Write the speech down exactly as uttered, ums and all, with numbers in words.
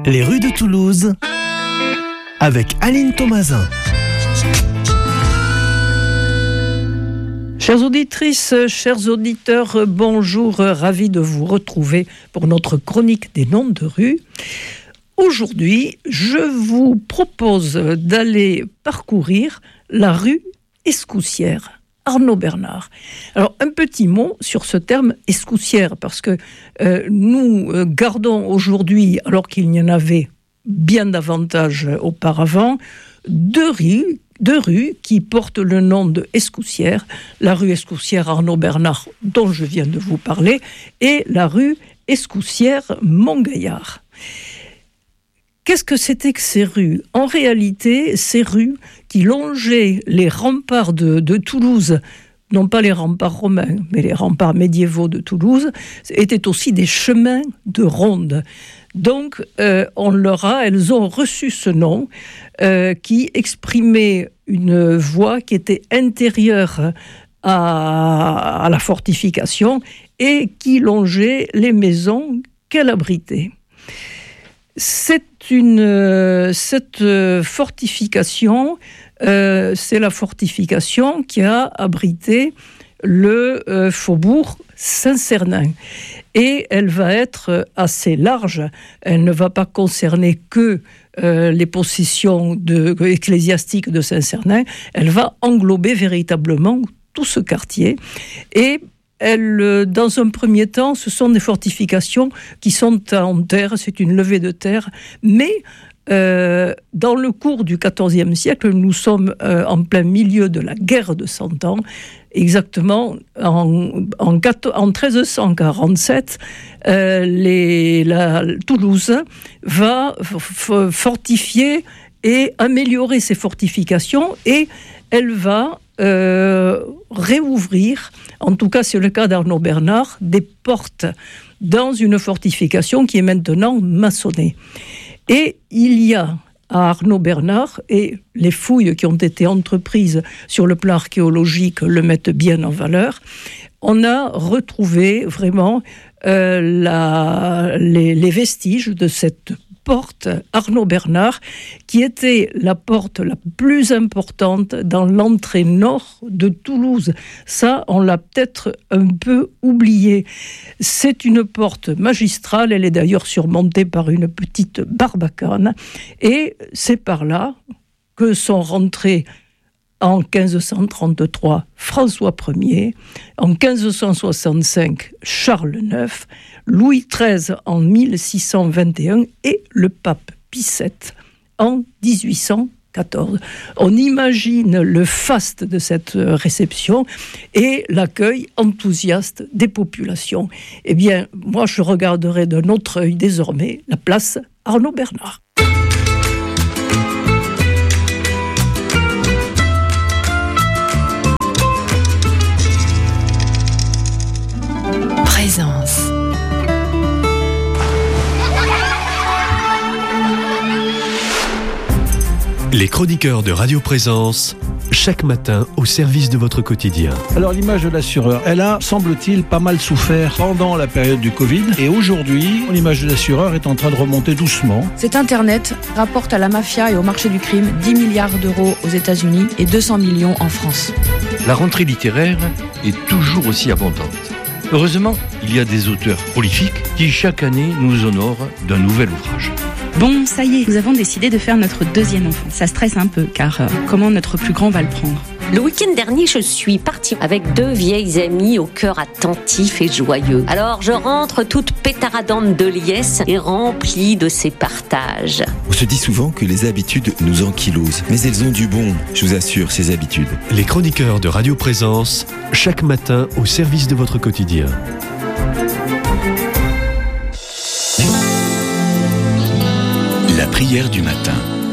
Les rues de Toulouse avec Aline Thomasin. Chères auditrices, chers auditeurs, bonjour, ravi de vous retrouver pour notre chronique des noms de rue. Aujourd'hui, je vous propose d'aller parcourir la rue Escoussière. Arnaud Bernard. Alors, un petit mot sur ce terme Escoussière, parce que euh, nous euh, gardons aujourd'hui, alors qu'il n'y en avait bien davantage auparavant, deux rues, deux rues qui portent le nom de Escoussière, la rue Escoussière Arnaud Bernard, dont je viens de vous parler, et la rue Escoussière Montgaillard. Qu'est-ce que c'était que ces rues ? En réalité, ces rues qui longeaient les remparts de, de Toulouse, non pas les remparts romains, mais les remparts médiévaux de Toulouse, étaient aussi des chemins de ronde. Donc, euh, on leur a, elles ont reçu ce nom euh, qui exprimait une voie qui était intérieure à, à la fortification et qui longeait les maisons qu'elle abritait. C'est une, cette fortification, euh, c'est la fortification qui a abrité le euh, faubourg Saint-Cernin. Et elle va être assez large. Elle ne va pas concerner que euh, les possessions de, ecclésiastiques de Saint-Cernin. Elle va englober véritablement tout ce quartier. Et Elle, dans un premier temps, ce sont des fortifications qui sont en terre, c'est une levée de terre, mais euh, dans le cours du quatorzième siècle, nous sommes euh, en plein milieu de la guerre de Cent Ans, exactement en, en, en treize cent quarante-sept, euh, les, la, Toulouse va f- fortifier et améliorer ses fortifications, et elle va Euh, réouvrir, en tout cas c'est le cas d'Arnaud Bernard, des portes dans une fortification qui est maintenant maçonnée. Et il y a à Arnaud Bernard, et les fouilles qui ont été entreprises sur le plan archéologique le mettent bien en valeur, on a retrouvé vraiment euh, la, les, les vestiges de cette porte Arnaud Bernard, qui était la porte la plus importante dans l'entrée nord de Toulouse. Ça, on l'a peut-être un peu oublié. C'est une porte magistrale, elle est d'ailleurs surmontée par une petite barbacane, et c'est par là que sont rentrés en quinze cent trente-trois, François Ier, en quinze cent soixante-cinq, Charles neuf, Louis treize en mille six cent vingt et un et le pape Pie sept en dix-huit cent quatorze. On imagine le faste de cette réception et l'accueil enthousiaste des populations. Eh bien, moi, je regarderai d'un autre œil désormais la place Arnaud Bernard. Présence. Les chroniqueurs de Radio Présence, chaque matin au service de votre quotidien. Alors l'image de l'assureur, elle a, semble-t-il, pas mal souffert pendant la période du Covid. Et aujourd'hui, l'image de l'assureur est en train de remonter doucement. Cet Internet rapporte à la mafia et au marché du crime dix milliards d'euros aux États-Unis et deux cents millions en France. La rentrée littéraire est toujours aussi abondante. Heureusement, il y a des auteurs prolifiques qui chaque année nous honorent d'un nouvel ouvrage. Bon, ça y est, nous avons décidé de faire notre deuxième enfant. Ça stresse un peu, car euh, comment notre plus grand va le prendre ? Le week-end dernier, je suis partie avec deux vieilles amies au cœur attentif et joyeux. Alors, je rentre toute pétaradante de liesse et remplie de ces partages. On se dit souvent que les habitudes nous ankylosent, mais elles ont du bon, je vous assure, ces habitudes. Les chroniqueurs de Radio Présence, chaque matin au service de votre quotidien. La prière du matin.